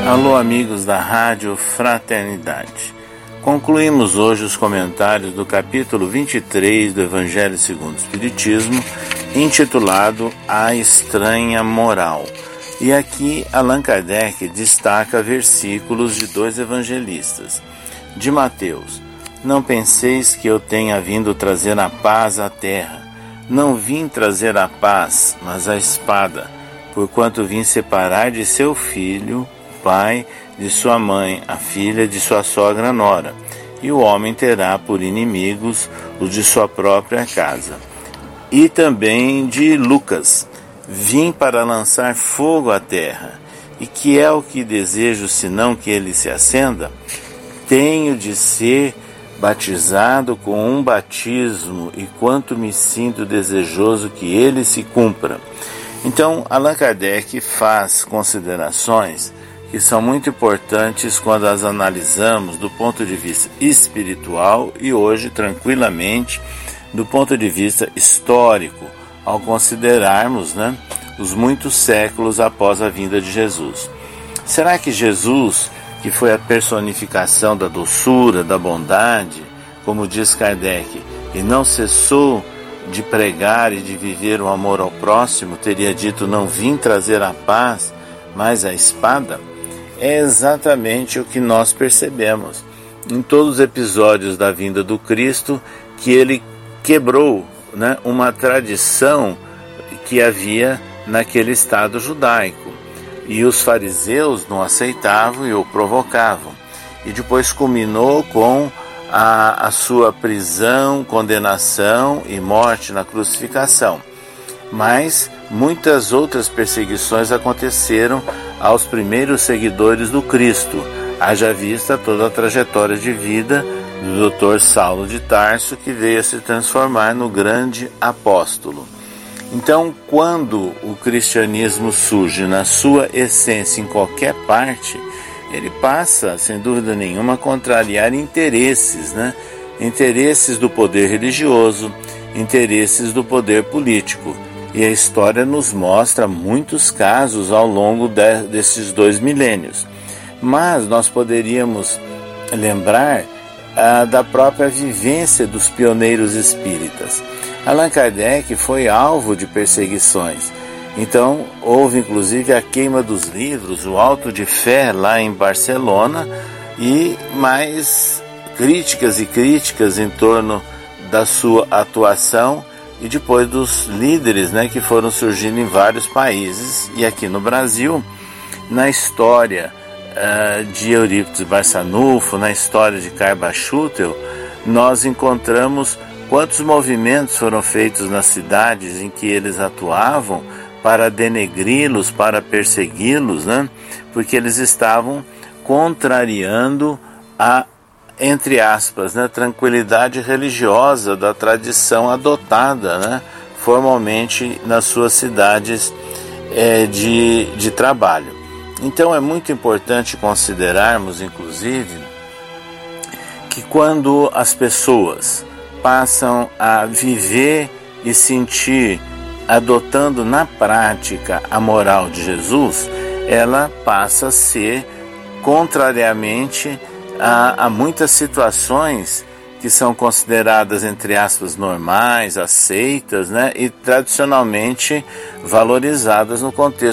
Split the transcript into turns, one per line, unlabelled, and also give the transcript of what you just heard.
Alô, amigos da Rádio Fraternidade. Concluímos hoje os comentários do capítulo 23 do Evangelho segundo o Espiritismo, intitulado A Estranha Moral. E aqui Allan Kardec destaca versículos de dois evangelistas. De Mateus: Não penseis que eu tenha vindo trazer a paz à terra. Não vim trazer a paz, mas a espada, porquanto vim separar de seu filho pai de sua mãe, a filha de sua sogra nora, e o homem terá por inimigos os de sua própria casa. E também de Lucas: Vim para lançar fogo à terra, e que é o que desejo senão que ele se acenda? Tenho de ser batizado com um batismo, e quanto me sinto desejoso que ele se cumpra. Então, Allan Kardec faz considerações que são muito importantes quando as analisamos do ponto de vista espiritual e hoje, tranquilamente, do ponto de vista histórico, ao considerarmos, os muitos séculos após a vinda de Jesus. Será que Jesus, que foi a personificação da doçura, da bondade, como diz Kardec, e não cessou de pregar e de viver o amor ao próximo, teria dito: não vim trazer a paz, mas a espada? É exatamente o que nós percebemos em todos os episódios da vinda do Cristo, que ele quebrou uma tradição que havia naquele estado judaico. E os fariseus não aceitavam e o provocavam. E depois culminou com a sua prisão, condenação e morte na crucificação. Mas muitas outras perseguições aconteceram aos primeiros seguidores do Cristo, haja vista toda a trajetória de vida do Dr. Saulo de Tarso, que veio a se transformar no grande apóstolo. Então, quando o cristianismo surge na sua essência em qualquer parte, ele passa, sem dúvida nenhuma, a contrariar interesses, interesses do poder religioso, interesses do poder político. E a história nos mostra muitos casos ao longo desses 2 milênios. Mas nós poderíamos lembrar da própria vivência dos pioneiros espíritas. Allan Kardec foi alvo de perseguições. Então, houve inclusive a queima dos livros, o Auto de Fé lá em Barcelona, e mais críticas e críticas em torno da sua atuação e depois dos líderes que foram surgindo em vários países. E aqui no Brasil, na história de Eurípides Barçanufo, na história de Carba Schutel, nós encontramos quantos movimentos foram feitos nas cidades em que eles atuavam para denegri-los, para persegui-los, porque eles estavam contrariando a, entre aspas, tranquilidade religiosa da tradição adotada formalmente nas suas cidades de trabalho. Então é muito importante considerarmos, inclusive, que quando as pessoas passam a viver e sentir, adotando na prática a moral de Jesus, ela passa a ser, contrariamente a muitas situações que são consideradas, entre aspas, normais, aceitas, e tradicionalmente valorizadas no contexto